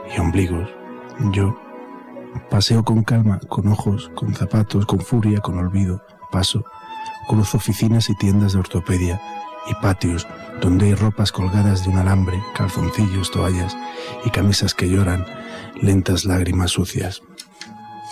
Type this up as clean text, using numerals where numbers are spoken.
y ombligos. Yo paseo con calma, con ojos, con zapatos, con furia, con olvido. Paso, cruzo oficinas y tiendas de ortopedia y patios donde hay ropas colgadas de un alambre, calzoncillos, toallas y camisas que lloran, lentas lágrimas sucias.